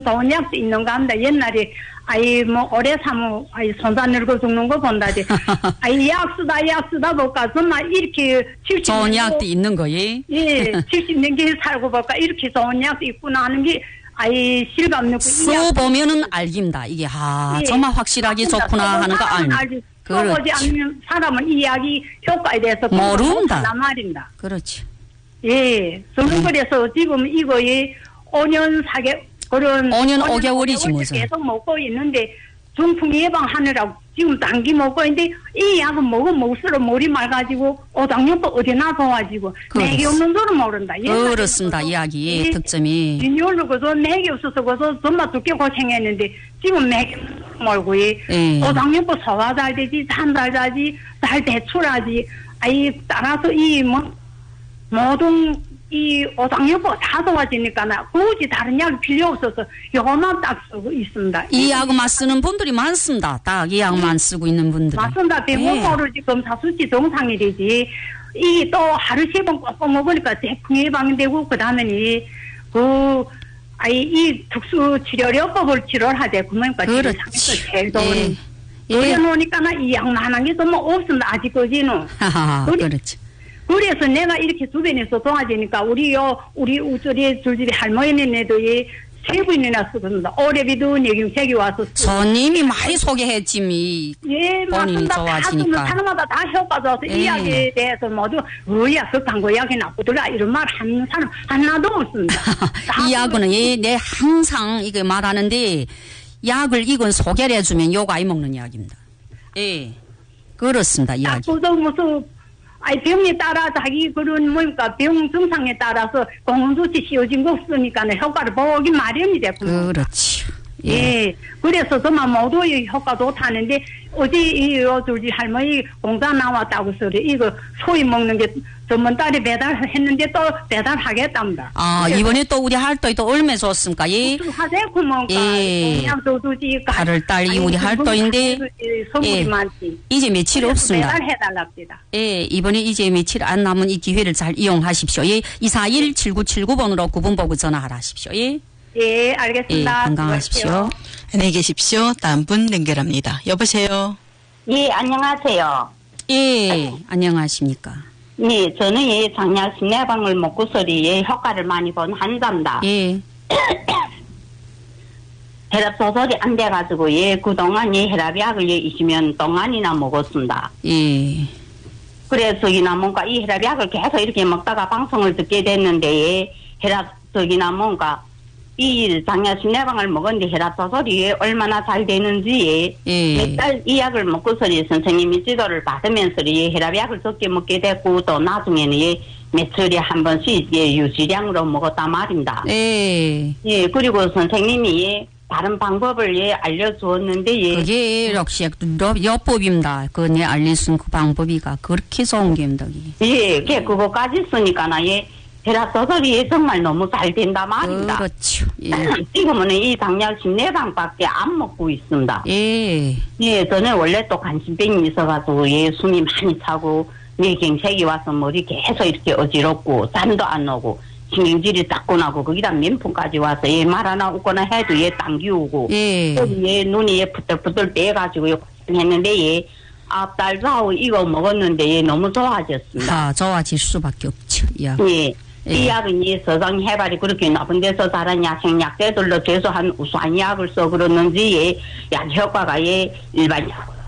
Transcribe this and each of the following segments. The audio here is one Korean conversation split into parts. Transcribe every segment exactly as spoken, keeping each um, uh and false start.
좋은 약도 있는가 합니다. 옛날에 아이 뭐 오래 사무 아이 손자 늙어 죽는 거 본다지. 아이 약 쓰다 약 쓰다 볼까 정말 이렇게 좋은 약도 있는 거예. 예, 칠십 년 게 살고 볼까 이렇게 좋은 약도 있구나 하는 게 아이 실감 넣고 써 보면은 알깁니다. 이게 아 예. 정말 확실하게 좋구나 하는 거 알지. 써보지 않으면 사람은 이 약이 효과에 대해서 모른다. 말입니다. 그렇지. 예, 저는 음. 그래서 지금 이거에 오 년 사 개 그런 오 년 오 개월이지 무슨 계속 먹고 있는데 중풍 예방하느라고 지금 단기 먹고 있는데 이 약은 먹으면 먹수록 머리 맑아지고 오장육부 어디나 좋아지고 맥이 없는 줄은 모른다. 그렇습니다. 이야기 예, 득점이. 진열로 그저 맥이 없어서 그저 정말 두께 고생했는데 지금 맥이 멀고 예. 오장육부 소화 잘 되지 잠 잘 자지 잘 대출하지 아이 따라서 이 뭐 모든 이 오장육부가 다 좋아지니까 나 굳이 다른 약이 필요 없어서 요것만 딱 쓰고 있습니다. 이 약만 쓰는 분들이 많습니다. 딱 이 약만 쓰고 있는 분들이. 맞습니다. 병원으로 예. 지금 사수치 정상이 되지. 이 또 하루 세 번 꼭 먹으니까 대풍 예방되고 그다음에 그 아이 이 특수 치료요법을 치료를 하되 그러니까 세상에서 제일 좋은. 그래 놓으니까 나 이 약만 한 게 정말 없습니다. 아직까지는. 그렇지. 그래서 내가 이렇게 주변에서 도와주니까 우리 요 우리 우주리 줄줄이 할머니네도 세 분이나 쓰거든요. 오래비도 내김책이 와서 손님이 많이 소개했지. 예, 맞습니다. 좋아지니까. 다 사람마다 다 효과 좋아서 이 약에 대해서 모두 뭐야 그딴 거 약이 나쁘더라 이런 말 하는 사람 하나도 없습니다. 이 약은 예, 내 항상 이거 말하는데 약을 이건 소개를 해주면 요거 아이 먹는 약입니다. 예, 그렇습니다. 이 약이. 무슨 아이 병에 따라 자기 그런 뭐니까 병 증상에 따라서 공원수치 씌워진 거 없으니까는 효과를 보기 마련이 됐구나. 그렇지. 예. 예. 그래서 정말 모두의 효과 좋다는데 어제 이 요줄지 할머니 공장 나왔다고 소리 이거 소위 먹는 게 전문 딸이 배달했는데 또 배달하겠답니다. 아 이번에 또 우리 할도이 또 얼마 줬습니까? 예. 하재고 뭔가 예. 팔월 달이 우리 할도인데 선물이 예. 많지. 이제 며칠 없습니다. 배달해달랍니다. 예. 이번에 이제 며칠 안 남은 이 기회를 잘 이용하십시오. 예. 이사일 칠구칠구 번으로 구 분 보고 전화하십시오. 예. 예, 알겠습니다. 예, 건강하십시오. 안녕히 계십시오. 다음 분 연결합니다. 여보세요. 예, 안녕하세요. 예, 안녕하십니까. 예, 저는 예, 장약 심내방을 먹고서리 예, 효과를 많이 본 환자입니다. 예. 혈압 조절이 안 돼가지고 예, 그동안 예, 혈압약을 예, 이십 년 동안이나 먹었습니다. 예. 그래서 이나 뭔가 이 혈압약을 계속 이렇게 먹다가 방송을 듣게 됐는데 예, 혈압적이나 뭔가 이 장야심 내방을 먹었는데 혈압 조절이 얼마나 잘 되는지 예. 몇 달 이 약을 먹고서리 선생님이 지도를 받으면서 혈압약을 적게 먹게 됐고 또 나중에는 예, 며칠에 한 번씩 예, 유지량으로 먹었단 말입니다. 예. 예, 그리고 선생님이 예, 다른 방법을 예, 알려주었는데 예. 그게 역시 요법입니다. 그네 알릴 수 있는 그 방법이가 그렇게 좋은 게입니다. 예, 그 그거까지 쓰니까나 예. 혈압 조절이 정말 너무 잘 된다 말입니다. 그렇죠. 예. 지금은 이 당약심 내방밖에 안 먹고 있습니다. 예. 예, 저는 원래 또 관심병이 있어가지고 예, 숨이 많이 차고 뇌경색이 와서 머리 계속 이렇게 어지럽고 잠도 안 오고 신경질이 따끔하고 거기다 면풍까지 와서 예, 말 하나 웃거나 해도 예, 당기우고 예. 또 예, 눈이 예, 부들부들 빼가지고 예, 했는데 예, 앞달 좌우 이거 먹었는데 예, 너무 좋아졌습니다. 아, 좋아질 수밖에 없죠. 야. 예. 예. 이 약은 이 서장 해발이 그렇게 나쁜 데서 자란 약생 약대들로 최소한 우수한 약을 써 그러는지 예, 약 효과가 예, 일반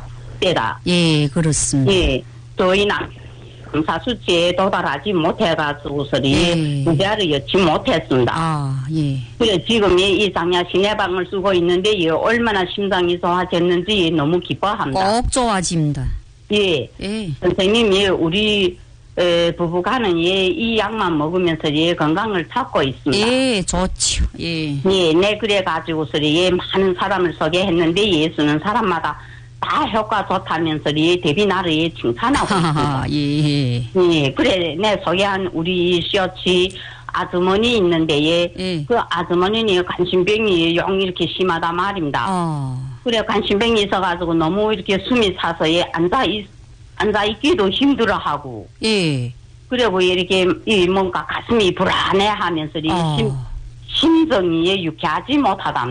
때다. 예, 그렇습니다. 예. 저희는 검사 수치에 도달하지 못해가지고서리 예. 문제를 여치 못했습니다. 아, 예. 그래 지금 이 장야 신해방을 쓰고 있는데 예, 얼마나 심장이 좋아졌는지 예, 너무 기뻐합니다. 꼭 좋아집니다. 예. 예. 선생님이 우리 에, 부부가는 예, 이 약만 먹으면서 예, 건강을 찾고 있습니다. 예, 좋죠. 예. 예, 네, 그래가지고서 예, 많은 사람을 소개했는데 예, 쓰는 사람마다 다 효과 좋다면서 예, 대비 나를 예, 칭찬하고 있습니다. 예. 예, 그래, 내 소개한 우리 시어치 아주머니 있는데 예, 예. 그 아주머니는 관심병이 용 이렇게 심하다 말입니다. 어. 그래, 관심병이 있어가지고 너무 이렇게 숨이 차서 예, 앉아 있 앉아있기도 힘들어하고. 예. 그리고 이렇게, 이 뭔가 가슴이 불안해 하면서, 이 어. 심, 심정이 유쾌하지 못하다.